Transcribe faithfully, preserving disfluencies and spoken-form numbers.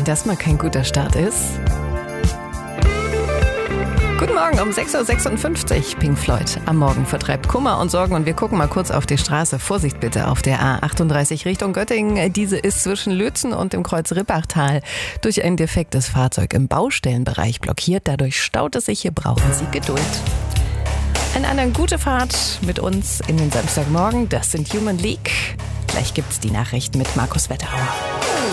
das mal kein guter Start ist? Guten Morgen um sechs Uhr sechsundfünfzig. Pink Floyd am Morgen vertreibt Kummer und Sorgen und wir gucken mal kurz auf die Straße. Vorsicht bitte auf der A achtunddreißig Richtung Göttingen. Diese ist zwischen Lützen und dem Kreuz Rippachtal durch ein defektes Fahrzeug im Baustellenbereich blockiert. Dadurch staut es sich. Hier brauchen Sie Geduld. Eine gute Fahrt mit uns in den Samstagmorgen. Das sind Human League. Gleich gibt's die Nachrichten mit Markus Wetterauer.